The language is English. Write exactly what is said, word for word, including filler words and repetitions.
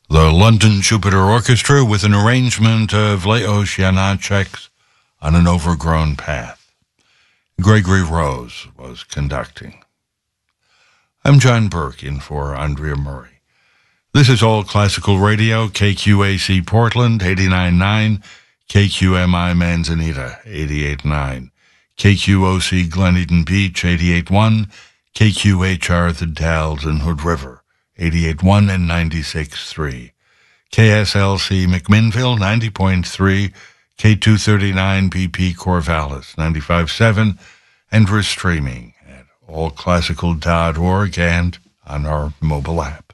The London Jupiter Orchestra with an arrangement of Leos Janáček's On an Overgrown Path. Gregory Rose was conducting. I'm John Burke in for Andrea Murray. This is All Classical Radio, K Q A C Portland, eighty-nine point nine, K Q M I Manzanita, eighty-eight point nine, K Q O C Glen Eden Beach, eighty-eight point one, K Q H R The Dalles and Hood River, eighty-eight point one and ninety-six point three, K S L C McMinnville, ninety point three, K two thirty-nine B P Corvallis, ninety-five point seven, and we're streaming at all classical dot org and on our mobile app.